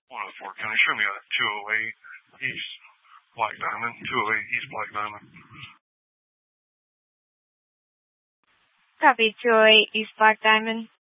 104. Can you show me a 208 East Black Diamond? 208 East Black Diamond. Copy, 208 East Black Diamond.